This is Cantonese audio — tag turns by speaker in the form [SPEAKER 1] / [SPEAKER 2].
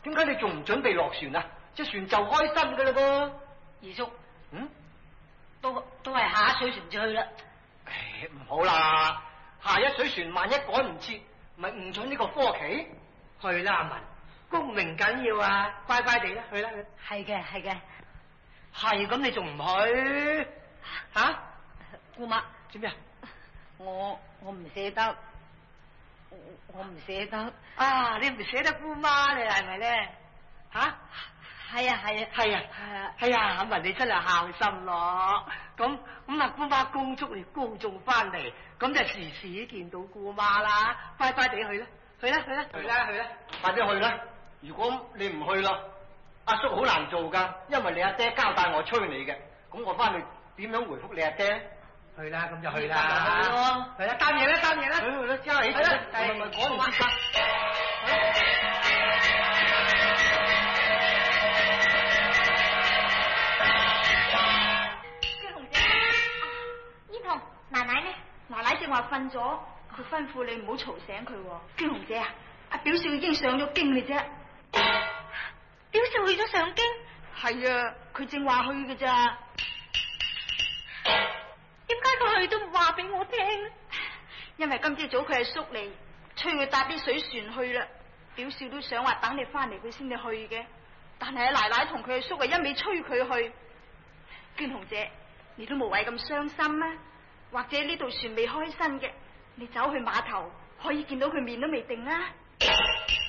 [SPEAKER 1] 點解你仲唔準備落船啊？隻船就開身噶啦噃。
[SPEAKER 2] 二叔，
[SPEAKER 1] 嗯，
[SPEAKER 2] 都係下一水船就去啦。
[SPEAKER 1] 唉，唔好啦，下一水船萬一趕唔切，咪誤咗呢個科期。
[SPEAKER 3] 去啦，阿文，功名緊要啊，乖乖地啦，去啦。
[SPEAKER 2] 係嘅，係嘅。
[SPEAKER 3] 係咁，你仲唔去？吓？
[SPEAKER 2] 姑媽，
[SPEAKER 3] 做咩啊？
[SPEAKER 2] 我唔捨得，我唔捨得。
[SPEAKER 3] 啊，你唔捨得姑媽你係咪咧？吓？
[SPEAKER 2] 係啊，係啊，
[SPEAKER 3] 係啊，係啊，阿文你真係孝心咯。咁啊，姑媽恭祝你高中翻嚟，咁就時時見到姑媽啦。乖乖地去啦，去啦，去啦，去啦，去啦，
[SPEAKER 1] 快啲去啦！如果你唔去啦，阿叔好難做噶，因為你阿爹交代我催你嘅。咁我翻去點樣回覆你阿爹？
[SPEAKER 3] 去啦，咁就去啦。
[SPEAKER 2] 去咯，
[SPEAKER 3] 係啦，擔嘢啦，擔嘢啦。
[SPEAKER 1] 去啦，揸起
[SPEAKER 3] 係啦，
[SPEAKER 1] 咪趕唔切㗎。
[SPEAKER 4] 娟紅姐，煙紅，奶奶呢？奶奶正話瞓咗，佢吩咐你唔好嘈醒佢。娟紅姐啊，阿表少已經上咗京嘞啫。表少去咗上京？係啊，佢正話去嘅咋。點解佢去都唔話俾我聽？因為今朝早佢係叔嚟催佢搭啲水船去啦。表少都想話等你翻嚟佢先至去嘅，但係奶奶同佢阿叔啊一味催佢去。娟紅姐，你都無謂咁傷心啊！或者呢度船未開身嘅，你走去碼頭可以見到佢面都未定啊！